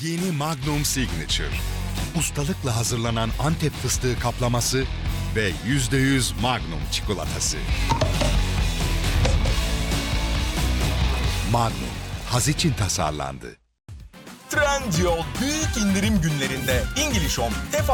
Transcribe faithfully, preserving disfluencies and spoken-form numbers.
Yeni Magnum Signature. Ustalıkla hazırlanan Antep fıstığı kaplaması ve yüzde yüz Magnum çikolatası. Magnum, haz için tasarlandı. Trendyol büyük indirim günlerinde İngiliz Home